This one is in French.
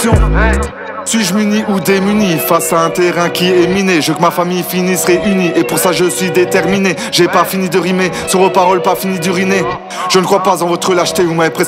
question. Suis-je muni ou démuni face à un terrain qui est miné? Je veux que ma famille finisse réunie et pour ça je suis déterminé. J'ai pas fini de rimer, sur vos paroles pas fini d'uriner. Je ne crois pas en votre lâcheté, vous m'avez